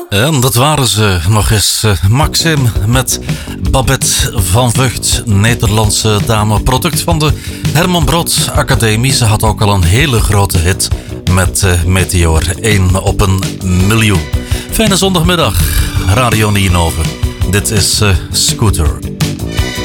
En dat waren ze nog eens. Maxim met Babette van Vught, Nederlandse dame. Product van de Herman Brood Academie. Ze had ook al een hele grote hit met Meteor. 1 op een miljoen. Fijne zondagmiddag, Radio Nienhoven. Dit is Scooter.